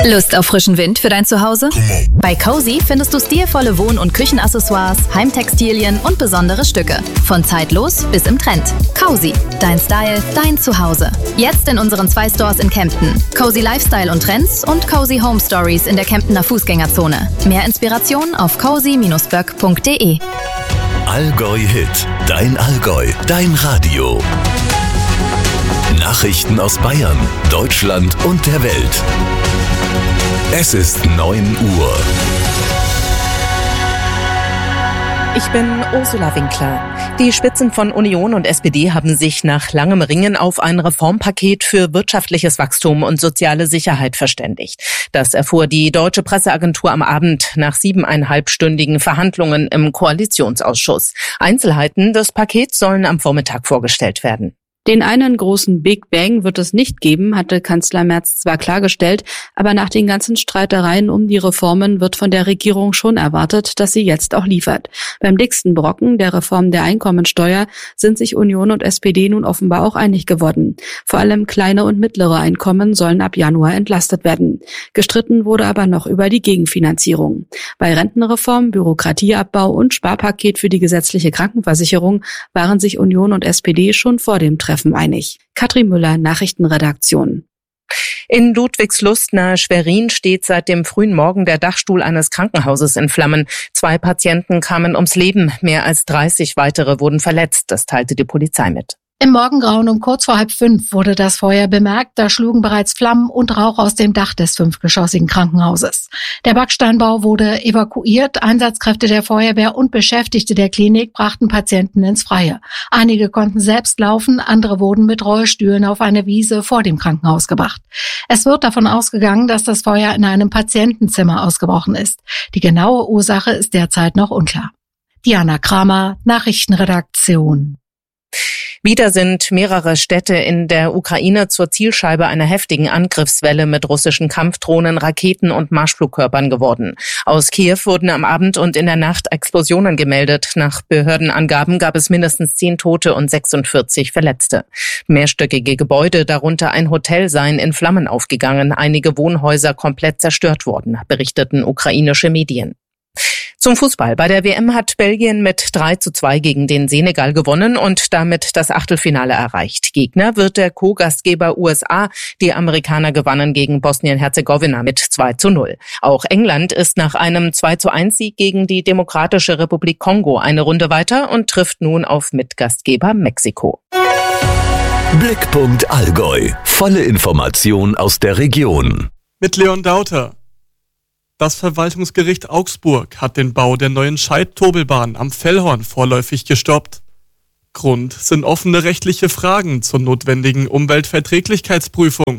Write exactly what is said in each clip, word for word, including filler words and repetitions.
Lust auf frischen Wind für dein Zuhause? Bei Cozy findest du stilvolle Wohn- und Küchenaccessoires, Heimtextilien und besondere Stücke. Von zeitlos bis im Trend. Cozy, dein Style, dein Zuhause. Jetzt in unseren zwei Stores in Kempten. Cozy Lifestyle und Trends und Cozy Home Stories in der Kemptener Fußgängerzone. Mehr Inspiration auf cozy Bindestrich böck Punkt de. Allgäu Hit, dein Allgäu, dein Radio. Nachrichten aus Bayern, Deutschland und der Welt. Es ist neun Uhr. Ich bin Ursula Winkler. Die Spitzen von Union und S P D haben sich nach langem Ringen auf ein Reformpaket für wirtschaftliches Wachstum und soziale Sicherheit verständigt. Das erfuhr die Deutsche Presseagentur am Abend nach siebeneinhalbstündigen Verhandlungen im Koalitionsausschuss. Einzelheiten des Pakets sollen am Vormittag vorgestellt werden. Den einen großen Big Bang wird es nicht geben, hatte Kanzler Merz zwar klargestellt, aber nach den ganzen Streitereien um die Reformen wird von der Regierung schon erwartet, dass sie jetzt auch liefert. Beim dicksten Brocken, der Reform der Einkommensteuer, sind sich Union und S P D nun offenbar auch einig geworden. Vor allem kleine und mittlere Einkommen sollen ab Januar entlastet werden. Gestritten wurde aber noch über die Gegenfinanzierung. Bei Rentenreform, Bürokratieabbau und Sparpaket für die gesetzliche Krankenversicherung waren sich Union und S P D schon vor dem Treffen einig. Katrin Müller, Nachrichtenredaktion. In Ludwigslust nahe Schwerin steht seit dem frühen Morgen der Dachstuhl eines Krankenhauses in Flammen. Zwei Patienten kamen ums Leben, mehr als dreißig weitere wurden verletzt, das teilte die Polizei mit. Im Morgengrauen um kurz vor halb fünf wurde das Feuer bemerkt. Da schlugen bereits Flammen und Rauch aus dem Dach des fünfgeschossigen Krankenhauses. Der Backsteinbau wurde evakuiert. Einsatzkräfte der Feuerwehr und Beschäftigte der Klinik brachten Patienten ins Freie. Einige konnten selbst laufen, andere wurden mit Rollstühlen auf eine Wiese vor dem Krankenhaus gebracht. Es wird davon ausgegangen, dass das Feuer in einem Patientenzimmer ausgebrochen ist. Die genaue Ursache ist derzeit noch unklar. Diana Kramer, Nachrichtenredaktion. Wieder sind mehrere Städte in der Ukraine zur Zielscheibe einer heftigen Angriffswelle mit russischen Kampfdrohnen, Raketen und Marschflugkörpern geworden. Aus Kiew wurden am Abend und in der Nacht Explosionen gemeldet. Nach Behördenangaben gab es mindestens zehn Tote und sechsundvierzig Verletzte. Mehrstöckige Gebäude, darunter ein Hotel, seien in Flammen aufgegangen. Einige Wohnhäuser komplett zerstört worden, berichteten ukrainische Medien. Zum Fußball. Bei der W M hat Belgien mit drei zu zwei gegen den Senegal gewonnen und damit das Achtelfinale erreicht. Gegner wird der Co-Gastgeber U S A. Die Amerikaner gewannen gegen Bosnien-Herzegowina mit zwei zu null. Auch England ist nach einem zwei zu eins Sieg gegen die Demokratische Republik Kongo eine Runde weiter und trifft nun auf Mitgastgeber Mexiko. Blickpunkt Allgäu. Volle Information aus der Region. Mit Leon Dauter. Das Verwaltungsgericht Augsburg hat den Bau der neuen Scheid-Turbelbahn am Fellhorn vorläufig gestoppt. Grund sind offene rechtliche Fragen zur notwendigen Umweltverträglichkeitsprüfung.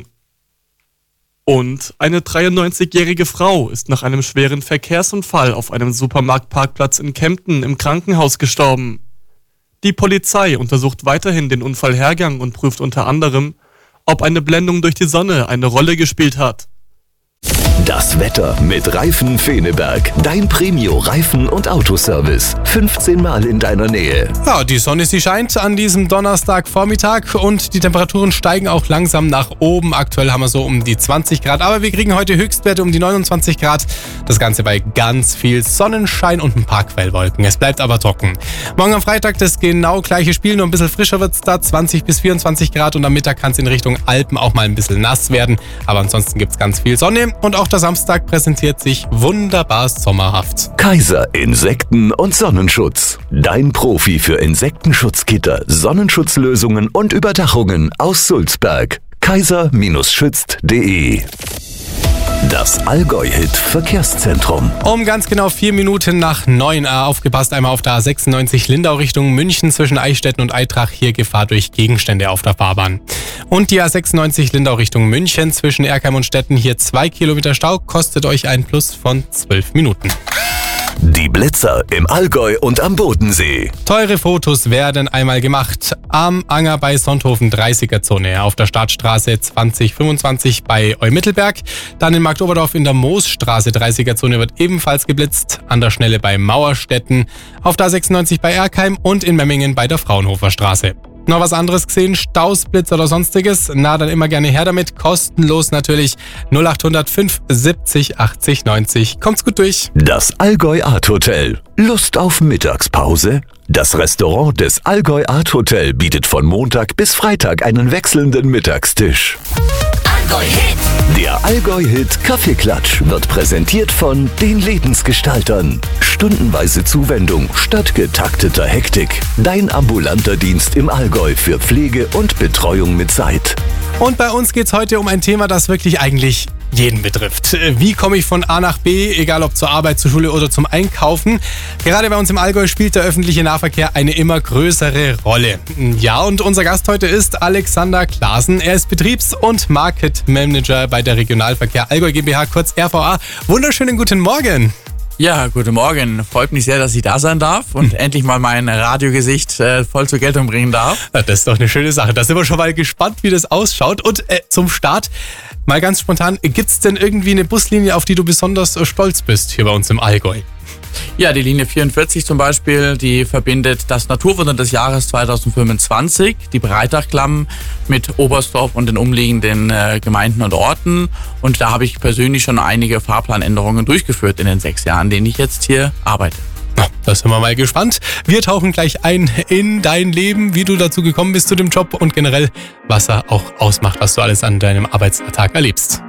Und eine dreiundneunzigjährige Frau ist nach einem schweren Verkehrsunfall auf einem Supermarktparkplatz in Kempten im Krankenhaus gestorben. Die Polizei untersucht weiterhin den Unfallhergang und prüft unter anderem, ob eine Blendung durch die Sonne eine Rolle gespielt hat. Das Wetter mit Reifen Feneberg. Dein Premio-Reifen- und Autoservice. fünfzehn Mal in deiner Nähe. Ja, die Sonne, sie scheint an diesem Donnerstagvormittag und die Temperaturen steigen auch langsam nach oben. Aktuell haben wir so um die zwanzig Grad, aber wir kriegen heute Höchstwerte um die neunundzwanzig Grad. Das Ganze bei ganz viel Sonnenschein und ein paar Quellwolken. Es bleibt aber trocken. Morgen am Freitag das genau gleiche Spiel, nur ein bisschen frischer wird es da. zwanzig bis vierundzwanzig Grad und am Mittag kann es in Richtung Alpen auch mal ein bisschen nass werden. Aber ansonsten gibt es ganz viel Sonne und auch der Samstag präsentiert sich wunderbar sommerhaft. Kaiser Insekten- und Sonnenschutz. Dein Profi für Insektenschutzgitter, Sonnenschutzlösungen und Überdachungen aus Sulzberg. kaiser schützt punkt de. Das Allgäu-Hit-Verkehrszentrum. Um ganz genau vier Minuten nach neun äh, aufgepasst, einmal auf der A sechsundneunzig Lindau Richtung München zwischen Eichstätten und Eitrach. Hier Gefahr durch Gegenstände auf der Fahrbahn. Und die A sechsundneunzig Lindau Richtung München zwischen Erkheim und Stetten. Hier zwei Kilometer Stau, kostet euch ein Plus von zwölf Minuten. Die Blitzer im Allgäu und am Bodensee. Teure Fotos werden einmal gemacht. Am Anger bei Sonthofen dreißiger Zone, auf der Stadtstraße zwanzig fünfundzwanzig bei Eumittelberg. Dann in Marktoberdorf in der Moosstraße dreißiger Zone wird ebenfalls geblitzt. An der Schnelle bei Mauerstetten, auf der A sechsundneunzig bei Erkheim und in Memmingen bei der Fraunhofer Straße. Noch was anderes gesehen? Stausblitz oder sonstiges? Na, dann immer gerne her damit. Kostenlos natürlich. null acht null null fünf siebzig achtzig neunzig. Kommt's gut durch. Das Allgäu Art Hotel. Lust auf Mittagspause? Das Restaurant des Allgäu Art Hotel bietet von Montag bis Freitag einen wechselnden Mittagstisch. Allgäu-Hit. Der Allgäu-Hit Kaffeeklatsch wird präsentiert von den Lebensgestaltern. Stundenweise Zuwendung statt getakteter Hektik. Dein ambulanter Dienst im Allgäu für Pflege und Betreuung mit Zeit. Und bei uns geht's heute um ein Thema, das wirklich eigentlich jeden betrifft. Wie komme ich von A nach B, egal ob zur Arbeit, zur Schule oder zum Einkaufen? Gerade bei uns im Allgäu spielt der öffentliche Nahverkehr eine immer größere Rolle. Ja, und unser Gast heute ist Alexander Klaasen. Er ist Betriebs- und Market-Manager bei der Regionalverkehr Allgäu GmbH, kurz R V A. Wunderschönen guten Morgen. Ja, guten Morgen. Freut mich sehr, dass ich da sein darf und hm. endlich mal mein Radiogesicht äh, voll zur Geltung bringen darf. Das ist doch eine schöne Sache. Da sind wir schon mal gespannt, wie das ausschaut. Und äh, zum Start, mal ganz spontan, gibt's denn irgendwie eine Buslinie, auf die du besonders äh, stolz bist hier bei uns im Allgäu? Ja, die Linie vierundvierzig zum Beispiel, die verbindet das Naturwunder des Jahres zweitausendfünfundzwanzig, die Breitachklamm, mit Oberstdorf und den umliegenden äh, Gemeinden und Orten. Und da habe ich persönlich schon einige Fahrplanänderungen durchgeführt in den sechs Jahren, in denen ich jetzt hier arbeite. Na, da sind wir mal gespannt. Wir tauchen gleich ein in dein Leben, wie du dazu gekommen bist zu dem Job und generell, was er auch ausmacht, was du alles an deinem Arbeitsalltag erlebst.